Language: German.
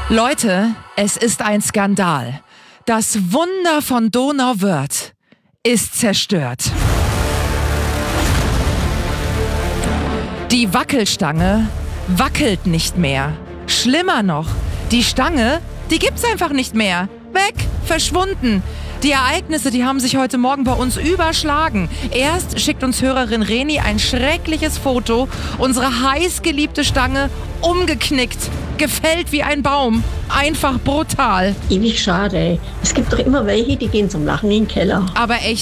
Leute, es ist ein Skandal. Das Wunder von Donauwörth ist zerstört. Die Wackelstange wackelt nicht mehr. Schlimmer noch, die Stange, die gibt's einfach nicht mehr. Weg, verschwunden. Die Ereignisse, die haben sich heute Morgen bei uns überschlagen. Erst schickt uns Hörerin Reni ein schreckliches Foto. Unsere heißgeliebte Stange umgeknickt, gefällt wie ein Baum. Einfach brutal. Ewig schade. Es gibt doch immer welche, die gehen zum Lachen in den Keller. Aber echt.